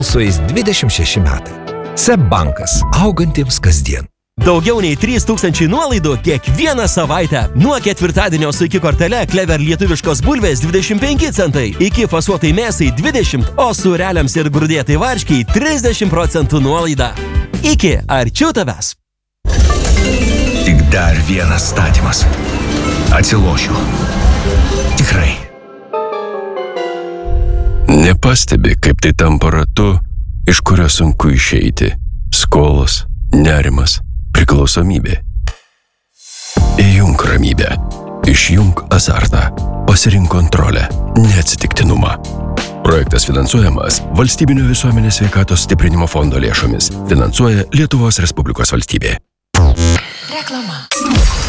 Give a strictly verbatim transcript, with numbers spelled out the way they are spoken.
Sueis dvidešimt šeši metai. SEB bankas, augantiems kasdien. Daugiau nei trys tūkstančiai nuolaidų kiekvieną savaitę. Nuo ketvirtadienio su iki kortele Clever lietuviškos bulvės dvidešimt penki centai, iki fasuotai mėsai dvidešimt, o sūreliams ir grūdėtai varškiai trisdešimt procentų nuolaida. Iki, arčiau tavęs. Tik dar vienas statymas. Atsilošiu. Tikrai. Nepastebi, kaip tai tampa ratu, iš kurio sunku išeiti. Skolos, nerimas, priklausomybė. Įjunk ramybę. Išjunk azartą. Pasirink kontrolę, neatsitiktinumą. Projektas finansuojamas Valstybinio visuomenės sveikatos stiprinimo fondo lėšomis. Finansuoja Lietuvos Respublikos valstybė. Reklama.